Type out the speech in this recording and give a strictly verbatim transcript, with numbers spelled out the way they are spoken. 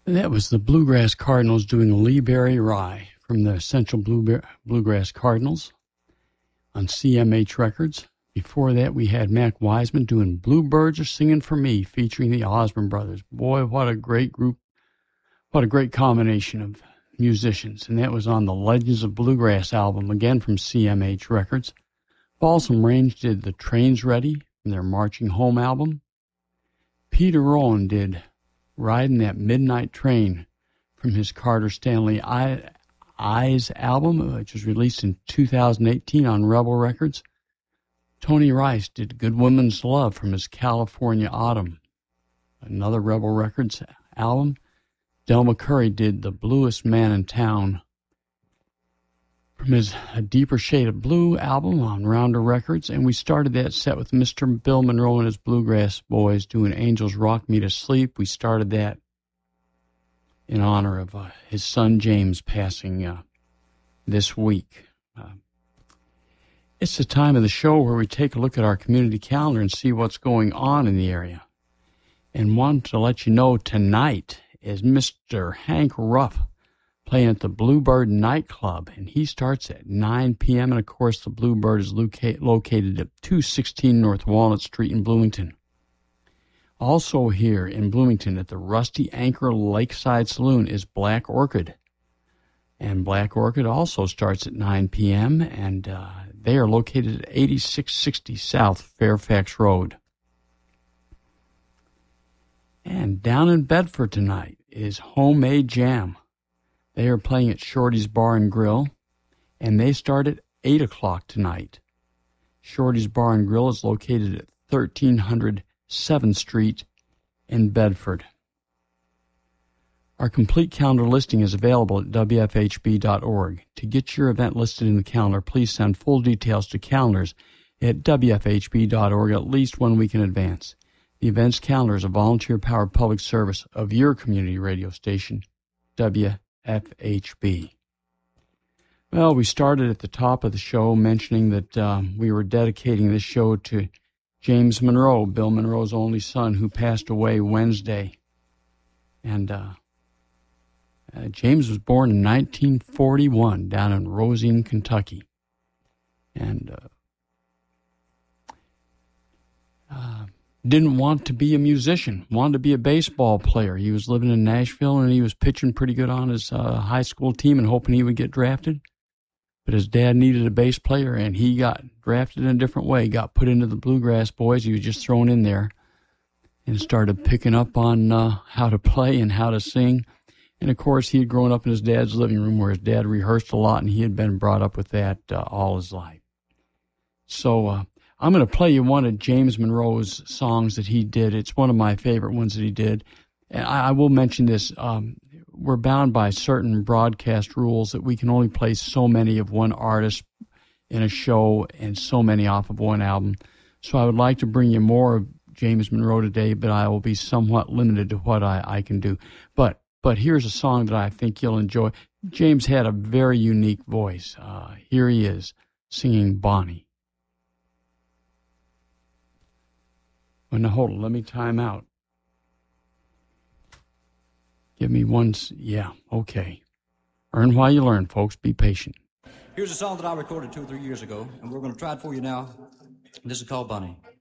That was the Bluegrass Cardinals doing Lee Berry Rye from the Essential Blue Bluegrass Cardinals on C M H Records. Before that, we had Mac Wiseman doing Bluebirds Are Singing for Me, featuring the Osborne Brothers. Boy, what a great group. What a great combination of musicians. And that was on the Legends of Bluegrass album, again from C M H Records. Balsam Range did The Train's Ready from their Marching Home album. Peter Rowan did Riding That Midnight Train from his Carter Stanley I- Eyes album, which was released in two thousand eighteen on Rebel Records. Tony Rice did Good Woman's Love from his California Autumn, another Rebel Records album. Del McCurry did The Bluest Man in Town from his A Deeper Shade of Blue album on Rounder Records. And we started that set with Mister Bill Monroe and his Bluegrass Boys doing Angels Rock Me to Sleep. We started that in honor of uh, his son James passing uh, this week. Uh, it's the time of the show where we take a look at our community calendar and see what's going on in the area. And wanted to let you know tonight is Mister Hank Ruff playing at the Bluebird Nightclub, and he starts at nine p.m., and of course the Bluebird is loca- located at two sixteen North Walnut Street in Bloomington. Also here in Bloomington at the Rusty Anchor Lakeside Saloon is Black Orchid, and Black Orchid also starts at nine p.m., and uh, they are located at eighty-six sixty South Fairfax Road. And down in Bedford tonight is Homemade Jam. They are playing at Shorty's Bar and Grill, and they start at eight o'clock tonight. Shorty's Bar and Grill is located at thirteen hundred seventh Street in Bedford. Our complete calendar listing is available at W F H B dot org. To get your event listed in the calendar, please send full details to calendars at W F H B dot org at least one week in advance. The events calendar is a volunteer-powered public service of your community radio station, W F H B. Well, we started at the top of the show mentioning that um, we were dedicating this show to James Monroe, Bill Monroe's only son, who passed away Wednesday. And uh, uh, James was born in nineteen forty-one down in Rosine, Kentucky. And uh, uh, didn't want to be a musician, wanted to be a baseball player. He was living in Nashville, and he was pitching pretty good on his uh, high school team and hoping he would get drafted. But his dad needed a bass player, and he got drafted in a different way, got put into the Bluegrass Boys. He was just thrown in there and started picking up on uh, how to play and how to sing. And, of course, he had grown up in his dad's living room where his dad rehearsed a lot, and he had been brought up with that uh, all his life. So uh, I'm going to play you one of James Monroe's songs that he did. It's one of my favorite ones that he did. And I, I will mention this. Um, we're bound by certain broadcast rules that we can only play so many of one artist in a show and so many off of one album. So I would like to bring you more of James Monroe today, but I will be somewhat limited to what I, I can do. But but here's a song that I think you'll enjoy. James had a very unique voice. Uh, here he is singing Bonnie. Oh, now, hold on. Let me time out. Give me one. Yeah, okay. Earn while you learn, folks. Be patient. Here's a song that I recorded two or three years ago, and we're going to try it for you now. This is called Bonnie.